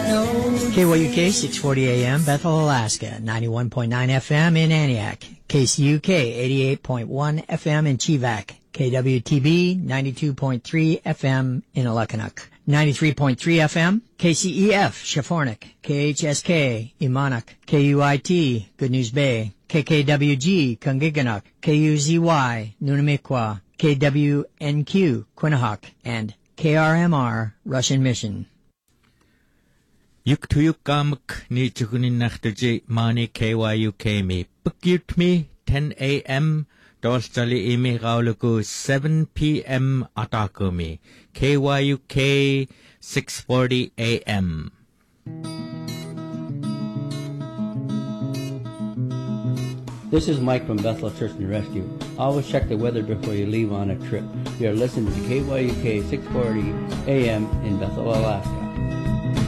KYUK 640 AM, Bethel, Alaska, 91.9 FM in Antioch, KCUK 88.1 FM in Chivak, KWTB 92.3 FM in Alakanuk, 93.3 FM, KCEF, Shafornik, KHSK, Imanak, KUIT, Good News Bay, KKWG, Kungiganak, KUZY, Nunamikwa, KWNQ, Quinnahock, and KRMR, Russian Mission. Yuktuyukamuk ni chukunin nachterji mani KYUK me. Bukut me 10 a.m. Dostali imi gauluku 7 p.m. ataku me. KYUK 640 a.m. This is Mike from Bethel Search and Rescue. Always check the weather before you leave on a trip. You're listening to KYUK 640 AM in Bethel, Alaska.